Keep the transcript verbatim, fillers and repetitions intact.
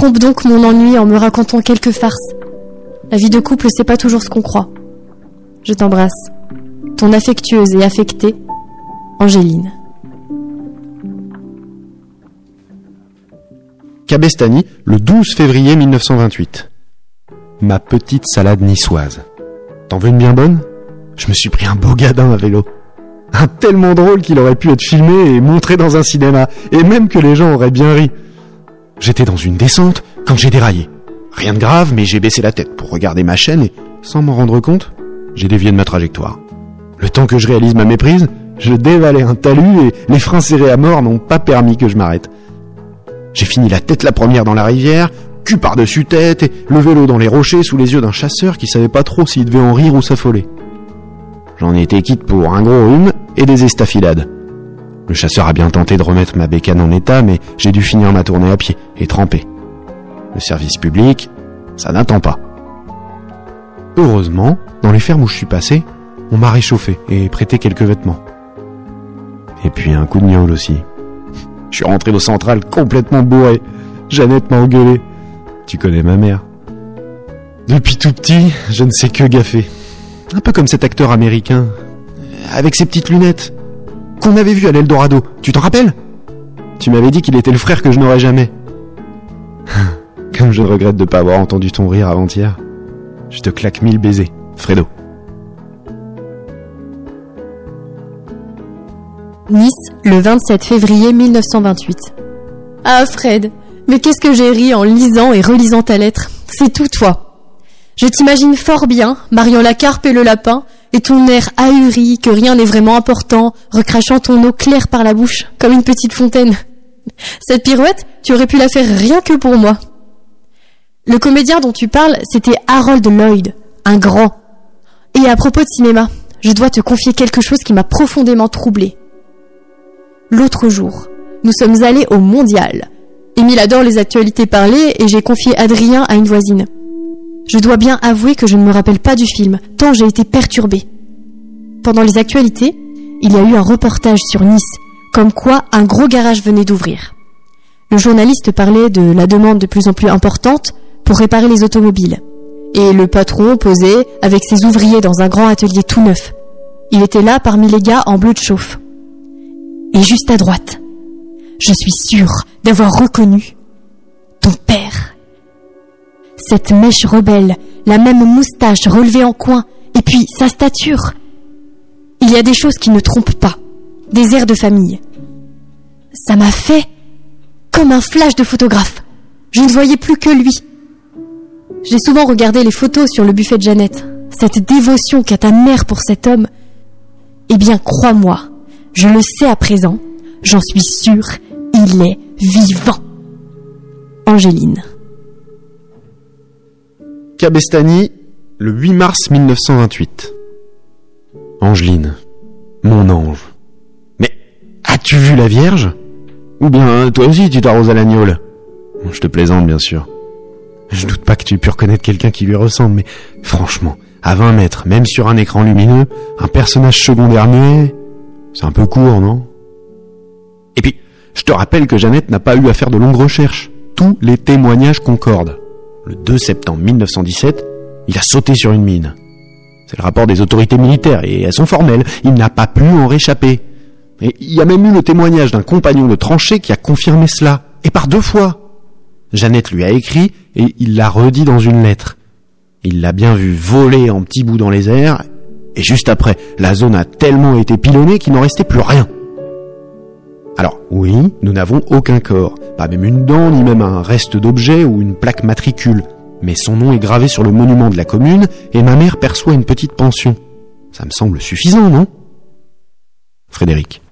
trompe donc mon ennui en me racontant quelques farces. La vie de couple, c'est pas toujours ce qu'on croit. Je t'embrasse. Ton affectueuse et affectée, Angéline. Cabestany, le douze février mille neuf cent vingt-huit. Ma petite salade niçoise. T'en veux une bien bonne ? Je me suis pris un beau gadin à vélo. Un tellement drôle qu'il aurait pu être filmé et montré dans un cinéma, et même que les gens auraient bien ri. J'étais dans une descente quand j'ai déraillé. Rien de grave, mais j'ai baissé la tête pour regarder ma chaîne et, sans m'en rendre compte, j'ai dévié de ma trajectoire. Le temps que je réalise ma méprise, je dévalais un talus et les freins serrés à mort n'ont pas permis que je m'arrête. J'ai fini la tête la première dans la rivière, cul par-dessus tête et le vélo dans les rochers sous les yeux d'un chasseur qui savait pas trop s'il devait en rire ou s'affoler. J'en ai été quitte pour un gros rhume et des estafilades. Le chasseur a bien tenté de remettre ma bécane en état, mais j'ai dû finir ma tournée à pied et trempé. Le service public, ça n'attend pas. Heureusement, dans les fermes où je suis passé, on m'a réchauffé et prêté quelques vêtements. Et puis un coup de gnôle aussi. Je suis rentré au central complètement bourré. Jeannette m'a engueulé. Tu connais ma mère. Depuis tout petit, je ne sais que gaffer. Un peu comme cet acteur américain, avec ses petites lunettes, qu'on avait vu à l'Eldorado. Tu t'en rappelles ? Tu m'avais dit qu'il était le frère que je n'aurais jamais. Comme je regrette de ne pas avoir entendu ton rire avant-hier. Je te claque mille baisers, Fredo. Nice, le vingt-sept février mille neuf cent vingt-huit. Ah Fred, mais qu'est-ce que j'ai ri en lisant et relisant ta lettre. C'est tout toi. Je t'imagine fort bien, mariant la carpe et le lapin, et ton air ahuri que rien n'est vraiment important, recrachant ton eau claire par la bouche, comme une petite fontaine. Cette pirouette, tu aurais pu la faire rien que pour moi. Le comédien dont tu parles, c'était Harold Lloyd, un grand. Et à propos de cinéma, je dois te confier quelque chose qui m'a profondément troublée. L'autre jour, nous sommes allés au Mondial. Émile adore les actualités parlées et j'ai confié Adrien à une voisine. Je dois bien avouer que je ne me rappelle pas du film, tant j'ai été perturbée. Pendant les actualités, il y a eu un reportage sur Nice, comme quoi un gros garage venait d'ouvrir. Le journaliste parlait de la demande de plus en plus importante pour réparer les automobiles. Et le patron posait avec ses ouvriers dans un grand atelier tout neuf. Il était là parmi les gars en bleu de chauffe. Et juste à droite, je suis sûre d'avoir reconnu ton père. Cette mèche rebelle, la même moustache relevée en coin, et puis sa stature. Il y a des choses qui ne trompent pas, des airs de famille. Ça m'a fait comme un flash de photographe. Je ne voyais plus que lui. J'ai souvent regardé les photos sur le buffet de Jeannette. Cette dévotion qu'a ta mère pour cet homme. Eh bien, crois-moi, je le sais à présent, j'en suis sûre, il est vivant. Angéline. Cabestany, le huit mars mille neuf cent vingt-huit. Angeline, mon ange. Mais as-tu vu la Vierge ? Ou bien toi aussi tu t'arroses à l'agnole ? Je te plaisante bien sûr. Je doute pas que tu aies pu reconnaître quelqu'un qui lui ressemble, mais franchement, à vingt mètres, même sur un écran lumineux, un personnage secondaire muet, c'est un peu court, non ? Et puis, je te rappelle que Jeannette n'a pas eu à faire de longues recherches. Tous les témoignages concordent. Le deux septembre mille neuf cent dix-sept, il a sauté sur une mine. C'est le rapport des autorités militaires et elles sont formelles. Il n'a pas pu en réchapper. Et il y a même eu le témoignage d'un compagnon de tranchée qui a confirmé cela. Et par deux fois. Jeannette lui a écrit et il l'a redit dans une lettre. Il l'a bien vu voler en petits bouts dans les airs et juste après, la zone a tellement été pilonnée qu'il n'en restait plus rien. Alors oui, nous n'avons aucun corps, pas même une dent, ni même un reste d'objet ou une plaque matricule. Mais son nom est gravé sur le monument de la commune et ma mère perçoit une petite pension. Ça me semble suffisant, non ? Frédéric.